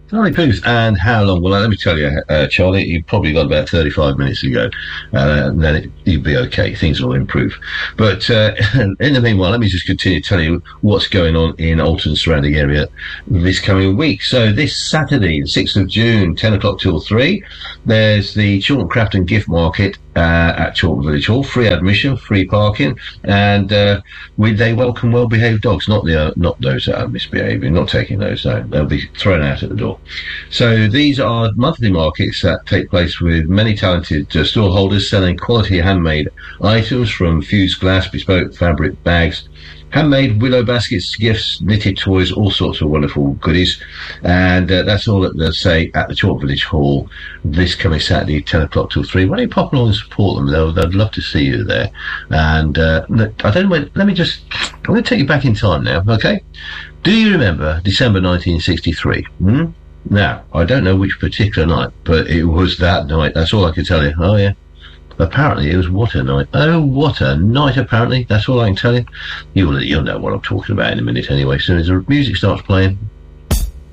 Charlie Puth, and how long? Well, let me tell you, Charlie, you probably got about 35 minutes to go, and then you'll be okay. Things will improve. But in the meanwhile, let me just continue to tell you what's going on in Alton surrounding area this coming week. So this Saturday, the 6th of June, 10 o'clock till 3, there's the Chiltern Craft and Gift Market at Chiltern Village Hall. Free admission, free parking, and they welcome well-behaved dogs, not those that are misbehaving, not taking those. No, they'll be thrown out at the door. So these are monthly markets that take place with many talented stallholders selling quality handmade items from fused glass, bespoke fabric bags, handmade willow baskets, gifts, knitted toys, all sorts of wonderful goodies. And that's all at the Chiltern Village Hall this coming Saturday, 10 o'clock till 3. Why don't you pop along and support them? They'd love to see you there. And I don't know, I'm going to take you back in time now, okay? Do you remember December 1963? Now, I don't know which particular night, but it was that night. That's all I can tell you. Oh, yeah. Apparently, it was what a night. Oh, what a night, apparently. That's all I can tell you. You'll know what I'm talking about in a minute anyway. As soon as the music starts playing,